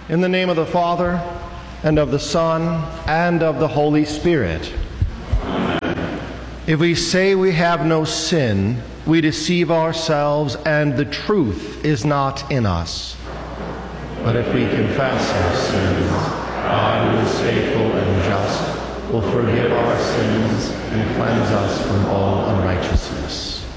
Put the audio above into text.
In the name of the Father, and of the Son, and of the Holy Spirit. Amen. If we say we have no sin, we deceive ourselves, and the truth is not in us. But if we confess our sins, God, who is faithful and just, will forgive our sins and cleanse us from all unrighteousness.